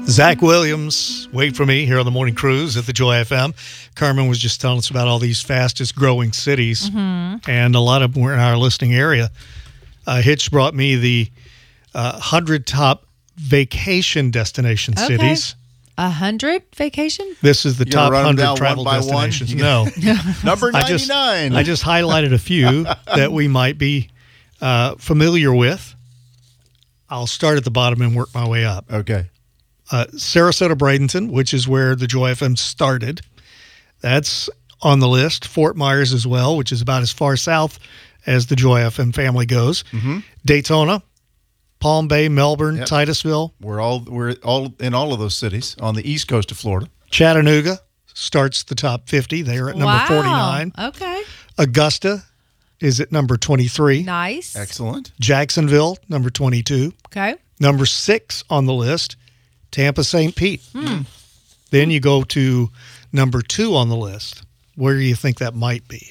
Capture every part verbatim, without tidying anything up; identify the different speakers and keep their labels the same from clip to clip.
Speaker 1: Zach Williams, Wait For Me, here on the Morning Cruise at the Joy F M. Carmen was just telling us about all these fastest growing cities, mm-hmm. and a lot of them were in our listening area. Uh, Hitch brought me the uh, one hundred top vacation destination
Speaker 2: okay.
Speaker 1: cities.
Speaker 2: A hundred vacation?
Speaker 1: This is the
Speaker 3: You
Speaker 1: top
Speaker 3: run
Speaker 1: one
Speaker 3: them
Speaker 1: hundred
Speaker 3: down
Speaker 1: travel
Speaker 3: one by
Speaker 1: destinations.
Speaker 3: one?
Speaker 1: No.
Speaker 3: Number
Speaker 1: I just,
Speaker 3: ninety-nine.
Speaker 1: I just highlighted a few that we might be uh, familiar with. I'll start at the bottom and work my way up.
Speaker 3: Okay.
Speaker 1: Uh, Sarasota, Bradenton, which is where the Joy F M started. That's on the list. Fort Myers as well, which is about as far south as the Joy F M family goes. Mm-hmm. Daytona, Palm Bay, Melbourne,
Speaker 3: Yep.
Speaker 1: Titusville.
Speaker 3: We're all we're all in all of those cities on the east coast of Florida.
Speaker 1: Chattanooga starts the top fifty. They are at number
Speaker 2: wow.
Speaker 1: forty-nine.
Speaker 2: Okay.
Speaker 1: Augusta is at number twenty-three.
Speaker 2: Nice.
Speaker 3: Excellent.
Speaker 1: Jacksonville, number twenty-two.
Speaker 2: Okay.
Speaker 1: Number six on the list, Tampa, Saint Pete.
Speaker 2: Hmm.
Speaker 1: Then you go to number two on the list. Where do you think that might be?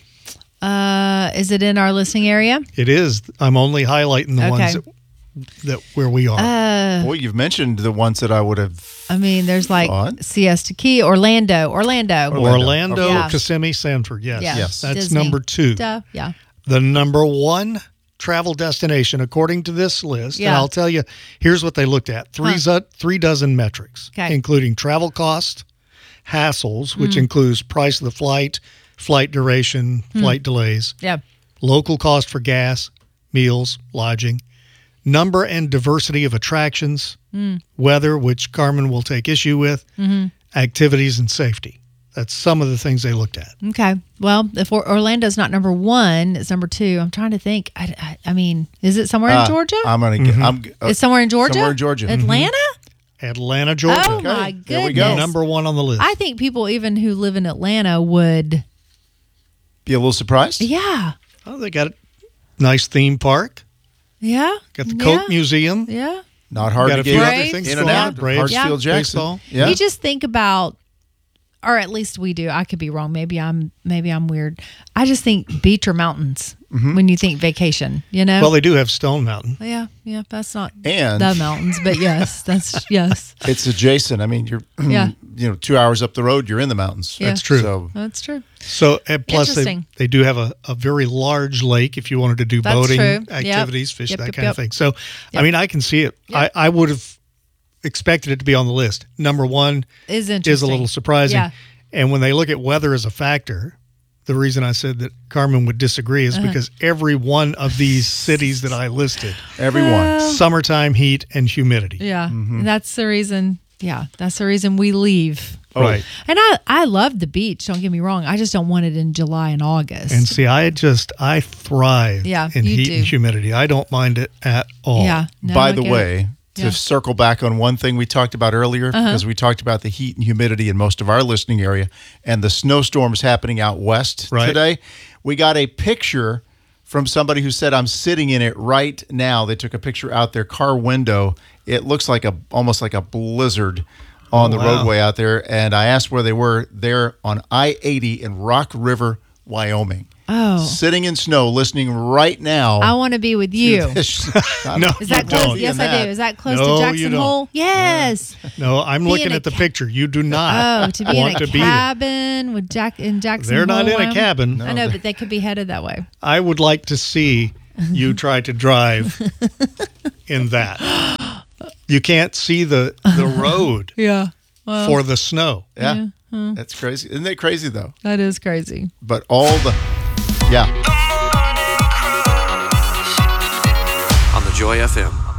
Speaker 2: Uh, is it in our listening area?
Speaker 1: It is. I'm only highlighting the
Speaker 2: Okay.
Speaker 1: ones that, that where we are.
Speaker 2: Uh,
Speaker 3: Boy, you've mentioned the ones that I would have.
Speaker 2: I mean, there's like
Speaker 3: Thought?
Speaker 2: Siesta Key, Orlando, Orlando.
Speaker 3: Orlando.
Speaker 1: Orlando,
Speaker 3: Okay.
Speaker 2: Yeah.
Speaker 1: Kissimmee, Sanford. Yes.
Speaker 2: Yeah.
Speaker 3: Yes.
Speaker 1: That's
Speaker 2: Disney.
Speaker 1: number two.
Speaker 2: Duh. Yeah.
Speaker 1: The number one travel destination, according to this list, and
Speaker 2: Yeah.
Speaker 1: I'll tell you, here's what they looked at. Three,
Speaker 2: Huh.
Speaker 1: zo- three dozen metrics,
Speaker 2: Okay.
Speaker 1: including travel cost, hassles, which
Speaker 2: Mm.
Speaker 1: includes price of the flight, flight duration,
Speaker 2: Hmm.
Speaker 1: flight delays,
Speaker 2: Yeah.
Speaker 1: local cost for gas, meals, lodging, number and diversity of attractions,
Speaker 2: Mm.
Speaker 1: weather, which Carmen will take issue with,
Speaker 2: Mm-hmm.
Speaker 1: activities, and safety. That's some of the things they looked at.
Speaker 2: Okay. Well, if Or- Orlando's not number one, it's number two. I'm trying to think. I, I, I mean, is it somewhere
Speaker 3: Uh,
Speaker 2: in Georgia?
Speaker 3: I'm gonna get. I'm. Uh,
Speaker 2: it's somewhere in Georgia?
Speaker 3: somewhere in Georgia.
Speaker 2: Atlanta?
Speaker 1: Atlanta, Georgia.
Speaker 2: Oh,
Speaker 3: Okay,
Speaker 2: my
Speaker 3: there we
Speaker 2: goodness.
Speaker 3: go.
Speaker 1: Number one on the list.
Speaker 2: I think people even who live in Atlanta would,
Speaker 3: Be a little surprised.
Speaker 2: yeah.
Speaker 1: Oh, they got a nice theme park.
Speaker 2: Yeah.
Speaker 1: Got the
Speaker 2: yeah.
Speaker 1: Coke Museum.
Speaker 2: Yeah.
Speaker 3: Not hard
Speaker 1: Got
Speaker 3: to
Speaker 1: a few
Speaker 3: get
Speaker 1: other
Speaker 2: Braves.
Speaker 1: things
Speaker 3: in
Speaker 1: going
Speaker 3: and
Speaker 1: on.
Speaker 3: out.
Speaker 1: Braves,
Speaker 3: Hartsfield Jackson.
Speaker 1: baseball.
Speaker 3: Yeah.
Speaker 2: You just think about, or at least we do. I could be wrong. Maybe I'm maybe I'm weird. I just think beach or mountains when you think vacation. You know.
Speaker 1: Well, they do have Stone Mountain.
Speaker 2: yeah, yeah. That's not
Speaker 3: And-
Speaker 2: the mountains, but yes, that's yes.
Speaker 3: It's adjacent. I mean, you're.
Speaker 2: Yeah.
Speaker 3: You know, two hours up the road, you're in the mountains.
Speaker 2: Yeah.
Speaker 1: That's true.
Speaker 3: So
Speaker 2: That's true.
Speaker 1: So, and plus, they,
Speaker 2: Interesting.
Speaker 1: they do have a, a very large lake if you wanted to do
Speaker 2: That's
Speaker 1: boating
Speaker 2: true. Yep.
Speaker 1: activities, fish,
Speaker 2: Yep,
Speaker 1: that
Speaker 2: yep,
Speaker 1: kind
Speaker 2: yep.
Speaker 1: of thing. So, I
Speaker 2: Yep.
Speaker 1: mean, I can see it.
Speaker 2: Yep.
Speaker 1: I, I would have expected it to be on the list. Number one
Speaker 2: Is interesting.
Speaker 1: is a little surprising.
Speaker 2: Yeah.
Speaker 1: And when they look at weather as a factor, the reason I said that Carmen would disagree is
Speaker 2: Uh-huh.
Speaker 1: because every one of these cities that I listed,
Speaker 3: everyone.
Speaker 1: summertime heat and humidity.
Speaker 2: Yeah, that's the reason. Yeah, that's the reason we leave.
Speaker 3: Oh,
Speaker 1: Right.
Speaker 2: And I, I love the beach. Don't get me wrong. I just don't want it in July and August.
Speaker 1: And see, I just, I thrive
Speaker 2: Yeah,
Speaker 1: in
Speaker 2: you
Speaker 1: heat
Speaker 2: do.
Speaker 1: and humidity. I don't mind it at all.
Speaker 2: yeah. no,
Speaker 3: By
Speaker 2: I
Speaker 3: the
Speaker 2: get it.
Speaker 3: way, to
Speaker 2: Yeah.
Speaker 3: circle back on one thing we talked about earlier,
Speaker 2: Uh-huh.
Speaker 3: because we talked about the heat and humidity in most of our listening area and the snowstorms happening out west
Speaker 1: Right.
Speaker 3: today, we got a picture from somebody who said, I'm sitting in it right now. They took a picture out their car window. It looks like a almost like a blizzard on
Speaker 1: Oh,
Speaker 3: the
Speaker 1: wow.
Speaker 3: roadway out there. And I asked where they were. They're on I eighty in Rock River, Wyoming.
Speaker 2: Oh.
Speaker 3: Sitting in snow, listening right now.
Speaker 2: I want to be with you.
Speaker 1: No,
Speaker 2: Is
Speaker 1: you
Speaker 2: that close?
Speaker 1: don't.
Speaker 2: Yes, I do. Is that close
Speaker 1: No,
Speaker 2: to
Speaker 1: you
Speaker 2: Jackson
Speaker 1: don't.
Speaker 2: Hole? Yes.
Speaker 1: No, I'm
Speaker 2: Be
Speaker 1: looking
Speaker 2: in a
Speaker 1: at the
Speaker 2: ca-
Speaker 1: picture. You do not
Speaker 2: Oh, to be in
Speaker 1: want
Speaker 2: a
Speaker 1: to be there.
Speaker 2: cabin with Jack in Jackson
Speaker 1: They're not
Speaker 2: Hole,
Speaker 1: in a
Speaker 2: Wyoming?
Speaker 1: cabin.
Speaker 2: I know, but they could be headed that way.
Speaker 1: I would like to see you try to drive in that. You can't see the, the road
Speaker 2: Yeah. Well,
Speaker 1: for the snow.
Speaker 3: Yeah. That's crazy. Isn't that crazy, though?
Speaker 2: that is crazy.
Speaker 3: But all the, yeah.
Speaker 4: On the Joy F M.